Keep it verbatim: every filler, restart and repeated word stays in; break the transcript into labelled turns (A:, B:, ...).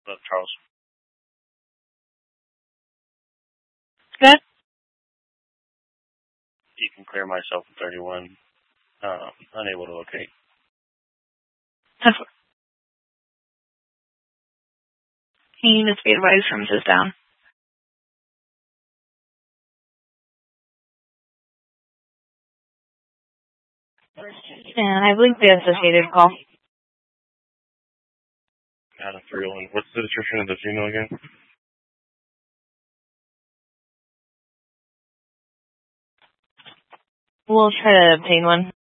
A: Uh, Charles.
B: Good.
A: You can clear myself at thirty-one. Uh, unable to locate.
B: That's what. He needs to be advised from just down. And I believe the associated call.
A: Out of three oh one. What's the description of the female again?
B: We'll try to obtain one.